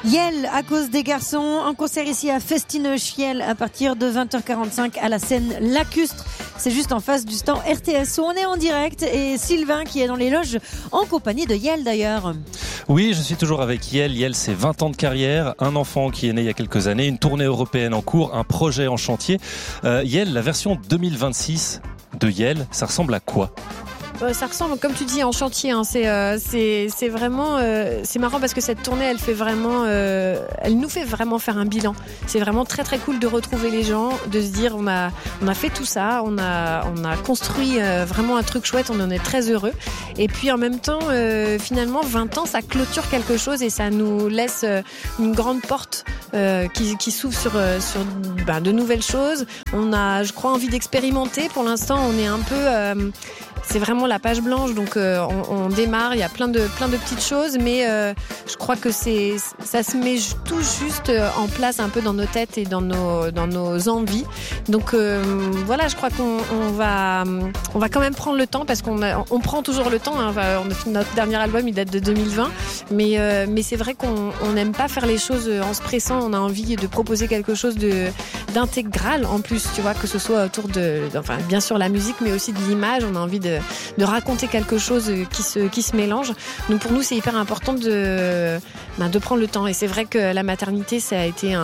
Yel à cause des garçons, en concert ici à Festinoche Yel à partir de 20h45 à la scène Lacustre. C'est juste en face du stand RTS où on est en direct et Sylvain qui est dans les loges en compagnie de Yel d'ailleurs. Oui, je suis toujours avec Yel. Yel, c'est 20 ans de carrière, un enfant qui est né il y a quelques années, une tournée européenne en cours, un projet en chantier. Yel, la version 2026 de Yel, ça ressemble à quoi ? Ça ressemble, comme tu dis, en chantier. Hein. C'est vraiment, c'est marrant parce que cette tournée, elle fait vraiment, elle nous fait vraiment faire un bilan. C'est vraiment très très cool de retrouver les gens, de se dire on a fait tout ça, on a construit vraiment un truc chouette, on en est très heureux. Et puis en même temps, finalement, 20 ans, ça clôture quelque chose et ça nous laisse une grande porte qui s'ouvre sur de nouvelles choses. On a, je crois, envie d'expérimenter. Pour l'instant, on est un peu c'est vraiment la page blanche, donc on démarre, il y a plein de petites choses, mais je crois que ça se met tout juste en place un peu dans nos têtes et dans nos envies. Donc voilà, je crois qu'on va quand même prendre le temps, parce qu'on prend toujours le temps. Hein. Notre dernier album, il date de 2020, mais c'est vrai qu'on n'aime pas faire les choses en se pressant. On a envie de proposer quelque chose d'intégral en plus, tu vois, que ce soit autour enfin bien sûr la musique, mais aussi de l'image. On a envie de raconter quelque chose qui se mélange. Donc pour nous, c'est hyper important de prendre le temps. Et c'est vrai que la maternité, ça a été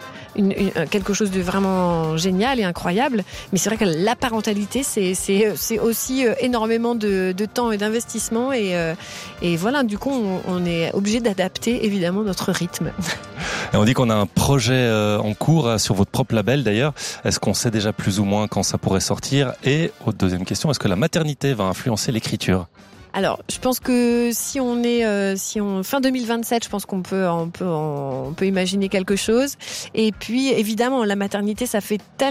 quelque chose de vraiment génial et incroyable. Mais c'est vrai que la parentalité, c'est aussi énormément de temps et d'investissement. Et voilà, du coup, on est obligé d'adapter évidemment notre rythme. Et on dit qu'on a un projet en cours sur votre propre label d'ailleurs. Est-ce qu'on sait déjà plus ou moins quand ça pourrait sortir ? Et autre deuxième question, est-ce que la maternité va influencer l'écriture ? Alors, je pense que si on fin 2027, je pense qu'on peut imaginer quelque chose. Et puis, évidemment, la maternité, ça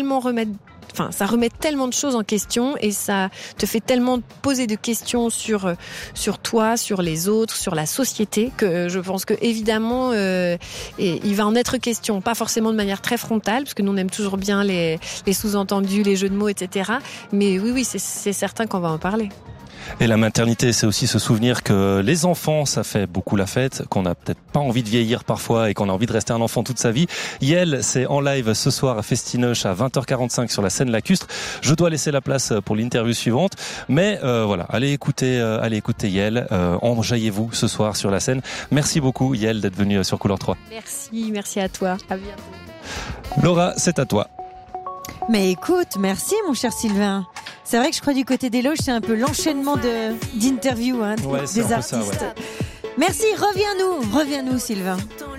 remet tellement de choses en question et ça te fait tellement poser de questions sur toi, sur les autres, sur la société, que je pense que évidemment il va en être question, pas forcément de manière très frontale, parce que nous on aime toujours bien les sous-entendus, les jeux de mots, etc. Mais oui, c'est certain qu'on va en parler. Et la maternité, c'est aussi se souvenir que les enfants, ça fait beaucoup la fête, qu'on n'a peut-être pas envie de vieillir parfois et qu'on a envie de rester un enfant toute sa vie. Yel, c'est en live ce soir à Festinoche à 20h45 sur la scène Lacustre. Je dois laisser la place pour l'interview suivante, mais voilà, allez écouter Yel, enjaillez-vous ce soir sur la scène. Merci beaucoup Yel d'être venue sur Couleur 3. Merci à toi, à bientôt. Laura, c'est à toi. Mais écoute, merci mon cher Sylvain. C'est vrai que je crois du côté des loges, c'est un peu l'enchaînement d'interviews des artistes. Ça, ouais. Merci, reviens-nous Sylvain.